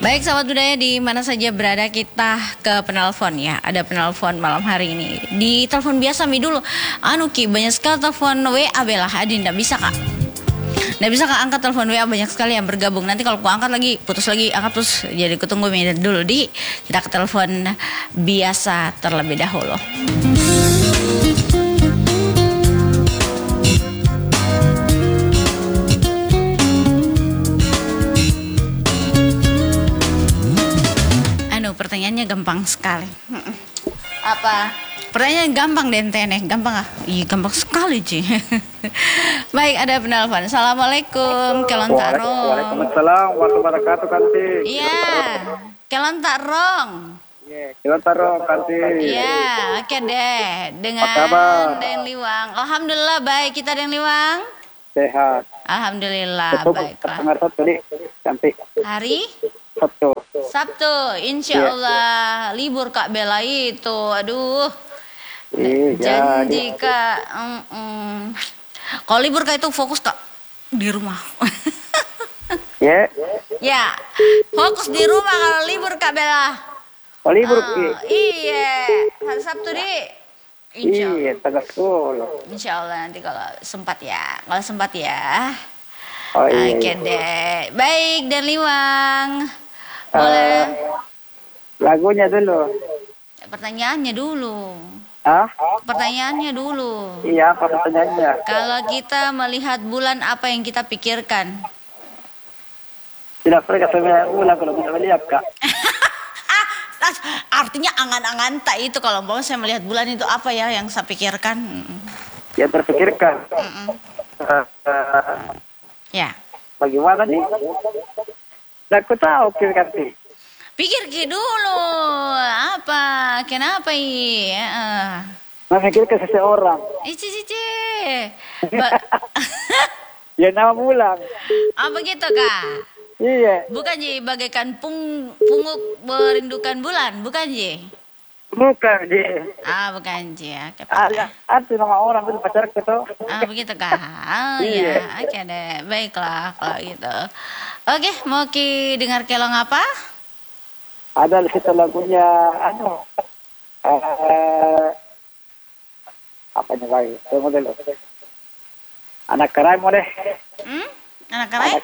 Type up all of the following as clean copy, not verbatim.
Baik sahabat budaya, di mana saja berada kita ke penelpon ya. Ada penelpon malam hari ini. Di telepon biasa Mi dulu. Ki banyak sekali telepon WA Bella. Adin nggak bisa kak. Nggak bisa kak angkat telepon WA, banyak sekali yang bergabung. Nanti kalau aku angkat lagi putus lagi, angkat terus. Jadi kutunggu Mi dulu kita ke telepon biasa terlebih dahulu. Pertanyaannya gampang sekali. Apa? Pertanyaan gampang deh nih, gampang ah? Iya gampang sekali Ci. Baik, ada penelpon. Assalamualaikum, Kelontarong. Waalaikumsalam warahmatullahi wabarakatuh Kanti. Iya, Kelontarong. Iya, Kelontarong Kanti. Iya, oke deh. Dengan Den Liwang. Alhamdulillah baik, kita Den Liwang. Sehat. Alhamdulillah baiklah. Tadi Kanti. Hari? Sabtu, insya Allah libur Kak Bella itu, aduh. Janji Kak. Kalau libur Kak itu fokus Kak di rumah. Ya, fokus di rumah kalau libur Kak Bella. Oh libur iya, hari Sabtu di. Insya Allah. Iya, tanggal 10. Insya Allah nanti kalau sempat ya, Oh, iya. Oke deh, baik Dan Liwang. Boleh. Lagunya dulu. Pertanyaannya dulu. Pertanyaannya dulu. Iya, apa pertanyaannya? Kalau kita melihat bulan, apa yang kita pikirkan? Tidak pernah saya ulang kalau bisa melihat Kak. Artinya angan-angan tak itu kalau mau saya melihat bulan itu apa ya yang saya pikirkan? Ya terpikirkan. Ya. Bagaimana nih? Aku tahu Kanti. Pikir dulu apa? Kenapa Memikirkan seseorang. Cici. Ya nama bulan. Begitu Kak? Iya. Bukan Ji, bagaikan pungut merindukan bulan, bukan Ji? Bukan Ji. Bukan Ji ya. Ada nama orang itu pacar gitu. Begitu Kak? Iya. Oke deh, baiklah kalau gitu. Oke, mau dengar kelong apa? Ada di situ lagunya, apanya lagi? Tunggu dulu. Anak keraing mau deh. Anak keraing?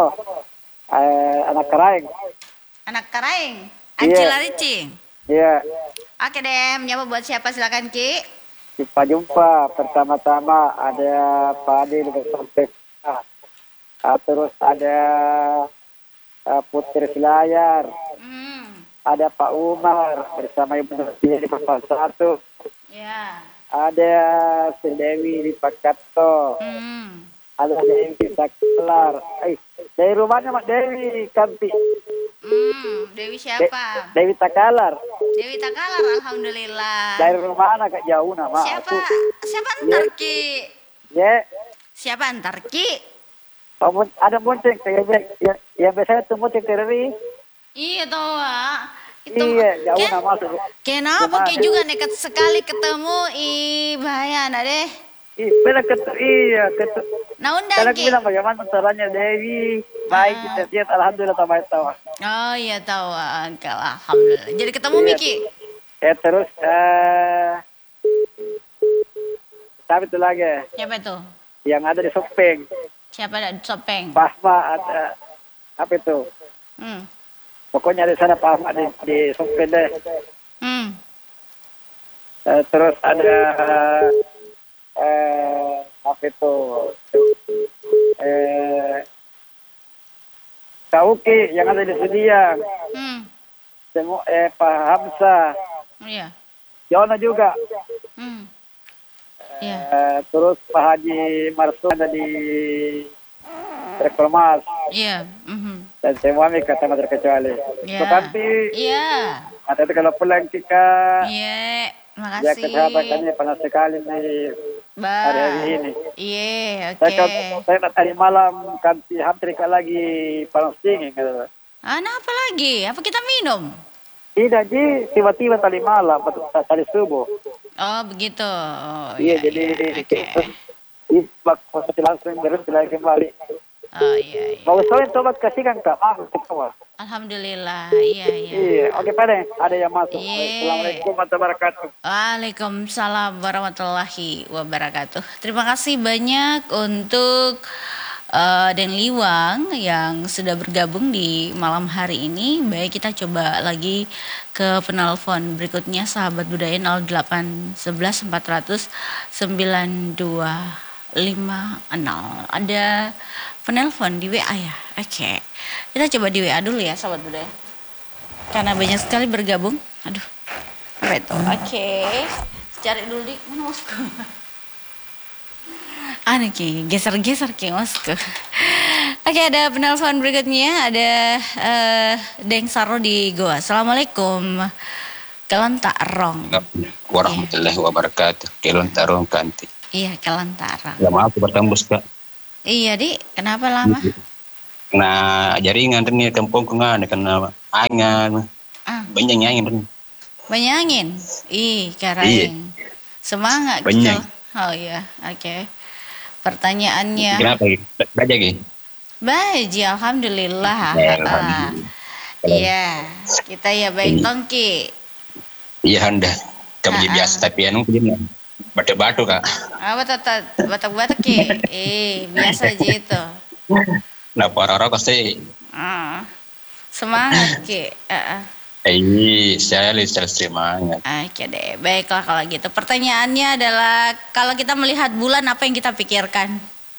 Anak keraing. Anak keraing? Anci Larici? Iya. Oke deh, menyapa buat siapa silakan Ki? Jumpa. Pertama-tama ada Pak Adi sampai. Terus ada Putri Selayar. Ada Pak Umar bersama Ibu Nurti di Pasal 1. Ya. Ada si Dewi di Pakato. Ada Dewi Takalar. Dari rumahnya Mak Dewi Kanti. Dewi siapa? Dewi Takalar. Dewi Takalar, alhamdulillah. Dari rumah anak Kak jauh nama. Siapa antar Ki? Ya. Siapa antar Ki? Ada bonceng yang biasanya tuh bonceng terori. Iya tahu Iya, jauh nama masuk. Kenapa Ki juga nekat sekali ketemu? Bahaya nak deh. Benar iya ketemu. Nah undang Kalau Ki. bilang bagaimana caranya Dewi, baik kita lihat alhamdulillah tahu. Oh iya tahu, alhamdulillah. Jadi ketemu Miki. Ya terus tapi itu lagi. Siapa itu? Yang ada di Sopeng. Siapa ada di Sopeng? Pasma ada apa itu? Pokoknya di sana Pak Ahmad di Sopeng deh. Terus ada apa itu? Kauki yang ada di Sediang. Semua Pak Hamzah. Iya. Yona juga. Terus Pak Haji Marsu ada di Reformas. Iya. Dan semua mereka sama terkecuali. Kanti. Iya. Ada kalau pulang kita. Iya. Makasih. Ya kesahabatannya panas sekali nih hari ini. Iya. Oke. Saya tadi malam Kanti hampir lagi panas dingin. Apa lagi? Apa kita minum? Tidak Ji, tiba-tiba tadi malam tadi subuh. Oh begitu. Iya jadi. Waktu langsung terus lagi kembali. Oh iya, iya. Bagus sekali tobat kasihkan Kak. Semua. Alhamdulillah. Iya, iya. Iya, oke Pak deh. Ada yang masuk. Iya. Assalamualaikum warahmatullahi wabarakatuh. Waalaikumsalam warahmatullahi wabarakatuh. Terima kasih banyak untuk Den Liwang yang sudah bergabung di malam hari ini. Baik, kita coba lagi ke penelpon berikutnya, sahabat budaya 0811 400 9250. Ada penelpon di WA ya. Oke. Kita coba di WA dulu ya, sahabat budaya. Karena banyak sekali bergabung. Aduh. Apa itu? Oke. Cari dulu di mana bosku. Anu Ki, geser-geser Ki bosku. Oke, ada penelpon berikutnya. Ada Deng Saro di Goa. Assalamualaikum. Kelantarong. Warahmatullahi wabarakatuh. Kelantarong kanti. Iya, Kelantarong. Ya maaf bertembus Kak. Iya di, kenapa lama? Nah jaringan ini kampung kungan kena angin. Banyak angin. Banyak angin. Ih, karaing. Semangat banyak. Oh iya, oke. Pertanyaannya. Kenapa? Baca Ki? Baji, alhamdulillah. Iya, kita ya baik tongki. Iya Anda. Kamu biasa tapi anu begini. Batu-batu Kak. Apa batak-batak Ki? Biasa aja itu. Nah para-para pasti. Semangat Ki. Saya lihat semangat. Oke deh, baiklah kalau gitu. Pertanyaannya adalah, kalau kita melihat bulan apa yang kita pikirkan?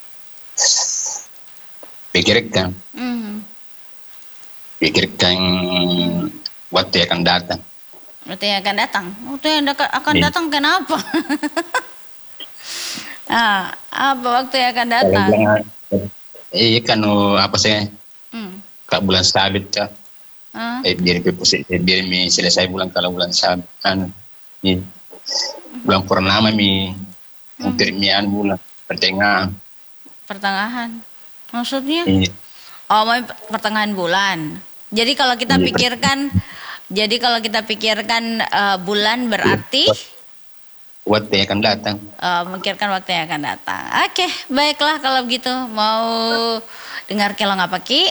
Pikirkan waktu yang akan datang. Waktu yang akan datang? Waktu yang akan datang kenapa? Apa waktu yang akan datang? Iya kan apa sih? Kak bulan sabit Kak. Biar selesai bulan, kalau bulan sabit bulan purnama hampir bulan pertengahan. Maksudnya? Oh, mau pertengahan bulan. Jadi kalau kita pikirkan bulan berarti waktu yang akan datang. Memikirkan waktu yang akan datang. Oke, baiklah kalau begitu. Mau dengar kelong apa Ki?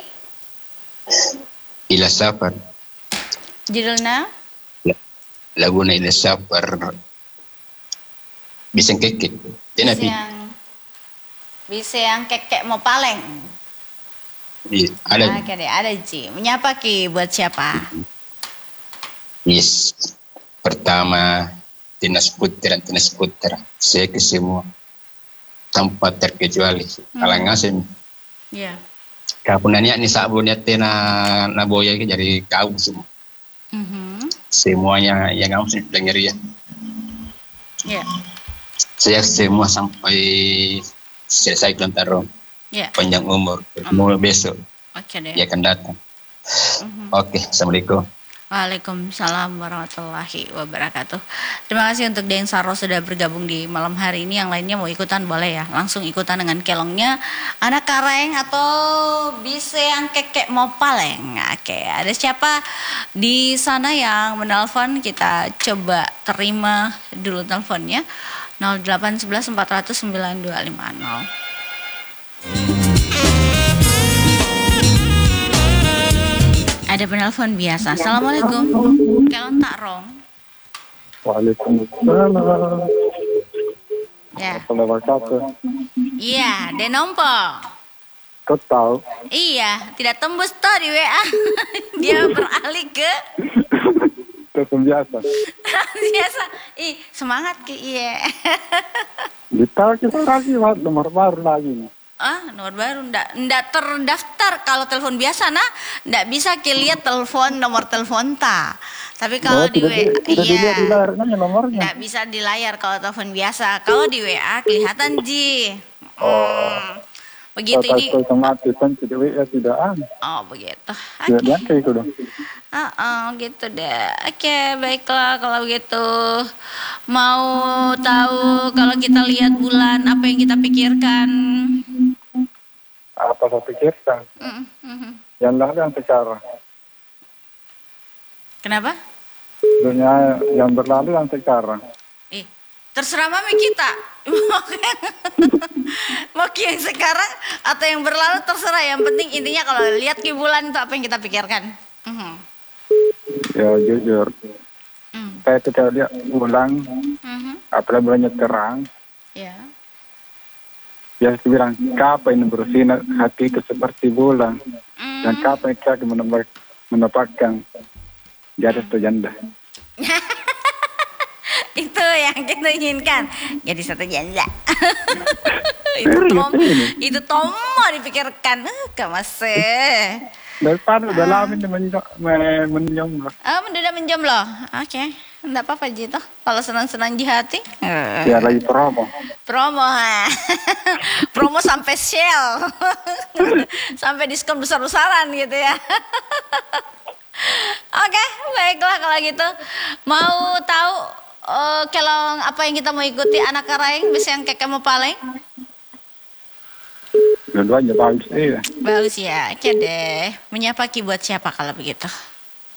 Ila Safar. Judulnya? Laguna Ila Safar. Bisang kekek. Bisa yang kekek mau paleng. Ada. Oke deh, ada Ji. Menyapa Ki buat siapa? Yes. Pertama Dinas Putra. Saya ke semua tempat terkecuali. Kalang Asem. Iya. Kapunannya ni sabunnya tena naboya jadi kaum semua. Semuanya yang kamu sudah dengar ya. Iya. Saya semua sampai selesai Kelantarong. Iya. Panjang umur. Bertemu besok. Oke deh. Dia akan datang. Oke, assalamualaikum. Waalaikumsalam warahmatullahi wabarakatuh. Terima kasih untuk Deng Saro sudah bergabung di malam hari ini. Yang lainnya mau ikutan boleh ya, langsung ikutan dengan kelongnya. Anak kareng atau bisa yang kekek mau paleng. Oke, ada siapa di sana yang menelpon? Kita coba terima dulu teleponnya. 0811 400 9250. Ada penelpon biasa. Assalamualaikum. Kelantarong. Waalaikumsalam. Ya. Wabarakatuh. Iya, Denompo. Kau tahu? Iya, tidak tembus toh di WA. Dia beralih ke Telepon biasa. biasa. Semangat Ki. Iya. Ditaruh kita lagi, nomor baru lagi. Nomor baru ndak terdaftar. Kalau telepon biasa ndak bisa lihat nomor telepon ta. Tapi kalau di WA ndak bisa di layar kalau telepon biasa. Kalau di WA kelihatan Ji. Begitu ini. Otomatis kan di WA tidak ada. Oh begitu. Tidak kayak itu dong. Gitu deh. Oke, baiklah kalau begitu. Mau tahu kalau kita lihat bulan apa yang kita pikirkan? Apa saya pikirkan? Yang lalu yang sekarang. Kenapa? Dunia yang berlalu yang sekarang. Terserah mami kita. Mau yang sekarang atau yang berlalu terserah. Yang penting intinya kalau lihat Ki bulan itu apa yang kita pikirkan. Ya jujur. Saya ketika lihat bulan, apalagi bulannya terang. Ya. Ya saya bilang, kapan ini bersinar hatiku seperti bulan. Dan kapan kita mendapatkan jadis atau janda. Itu yang kita inginkan. Jadi satu janda. itu tomo dipikirkan. Kamasih. Daripada udah lama ini menjomblo. Oh, udah menjomblo. Oke. Enggak apa-apa gitu. Kalau senang-senang di hati. Ya lagi promo. Promo sampai sale. Sampai diskon besar-besaran gitu ya. Oke, baiklah kalau gitu. Mau tahu kalau apa yang kita mau ikuti anak karaeng bisa yang kakek mau paling? Dua-duanya bagus ya. Bagus ya. Oke deh. Menyapa Ki buat siapa kalau begitu?